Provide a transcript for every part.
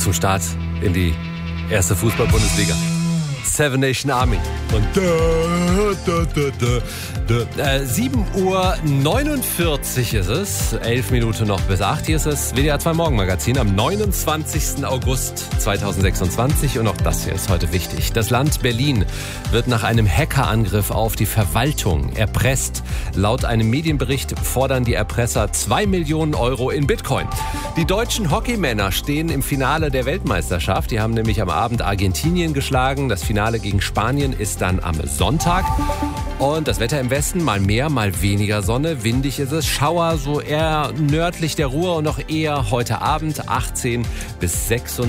zum Start in die erste Fußball-Bundesliga. Seven Nation Army. Und 7:49 Uhr ist es. 11 Minuten noch bis 8. Hier ist das WDR 2 Morgenmagazin am 29. August 2026. Und auch das hier ist heute wichtig. Das Land Berlin wird nach einem Hackerangriff auf die Verwaltung erpresst. Laut einem Medienbericht fordern die Erpresser 2 Millionen Euro in Bitcoin. Die deutschen Hockeymänner stehen im Finale der Weltmeisterschaft. Die haben nämlich am Abend Argentinien geschlagen. Das Finale gegen Spanien ist dann am Sonntag. Und das Wetter im Westen, mal mehr, mal weniger Sonne. Windig ist es. Schauer so eher nördlich der Ruhr und noch eher heute Abend 18 bis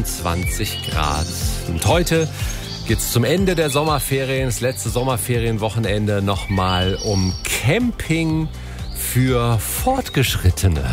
26 Grad. Und heute geht's zum Ende der Sommerferien, das letzte Sommerferienwochenende, nochmal um Camping für Fortgeschrittene.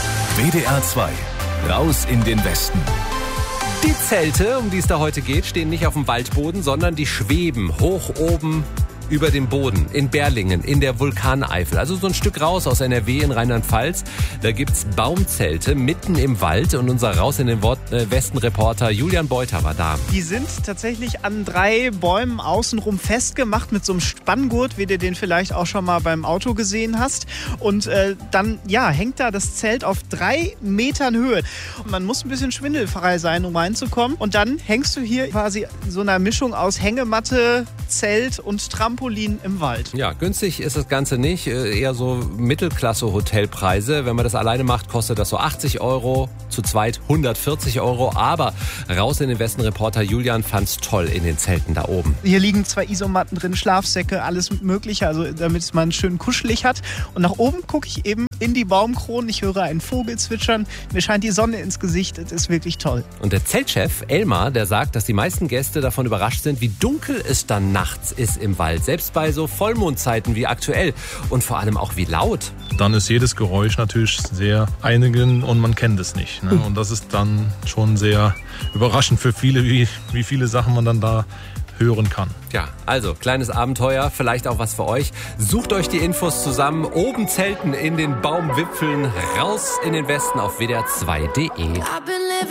WDR 2, raus in den Westen. Die Zelte, um die es da heute geht, stehen nicht auf dem Waldboden, sondern die schweben hoch oben über dem Boden in Berlingen, in der Vulkaneifel. Also so ein Stück raus aus NRW in Rheinland-Pfalz. Da gibt's Baumzelte mitten im Wald und unser Raus in den Westen-Reporter Julian Beuter war da. Die sind tatsächlich an 3 Bäumen außenrum festgemacht mit so einem Spanngurt, wie du den vielleicht auch schon mal beim Auto gesehen hast. Und dann hängt da das Zelt auf 3 Metern Höhe. Und man muss ein bisschen schwindelfrei sein, um reinzukommen. Und dann hängst du hier quasi in so einer Mischung aus Hängematte, Zelt und Trampolin im Wald. Ja, günstig ist das Ganze nicht. Eher so Mittelklasse-Hotelpreise. Wenn man das alleine macht, kostet das so 80 Euro. Zu zweit 140 Euro. Aber Raus in den Westen-Reporter Julian fand's toll in den Zelten da oben. Hier liegen 2 Isomatten drin, Schlafsäcke, alles Mögliche, also damit man schön kuschelig hat. Und nach oben gucke ich eben in die Baumkronen. Ich höre einen Vogel zwitschern. Mir scheint die Sonne ins Gesicht. Es ist wirklich toll. Und der Zeltchef Elmar, der sagt, dass die meisten Gäste davon überrascht sind, wie dunkel es dann nachts ist im Wald. Selbst bei so Vollmondzeiten wie aktuell. Und vor allem auch wie laut. Dann ist jedes Geräusch natürlich sehr einigend und man kennt es nicht. Ne? Und das ist dann schon sehr überraschend für viele, wie viele Sachen man dann da hören kann. Ja, also kleines Abenteuer, vielleicht auch was für euch. Sucht euch die Infos zusammen. Oben zelten in den Baumwipfeln, raus in den Westen auf wdr2.de.